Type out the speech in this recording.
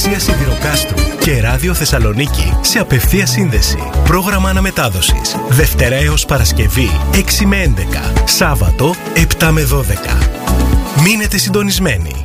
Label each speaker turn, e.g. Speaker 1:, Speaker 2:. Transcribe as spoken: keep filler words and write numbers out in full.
Speaker 1: Συνεργασία Σιδηροκάστρου και Ράδιο Θεσσαλονίκη σε απευθεία σύνδεση. Πρόγραμμα αναμετάδοσης Δευτέρα έως Παρασκευή έξι με έντεκα, Σάββατο επτά με δώδεκα. Μείνετε συντονισμένοι.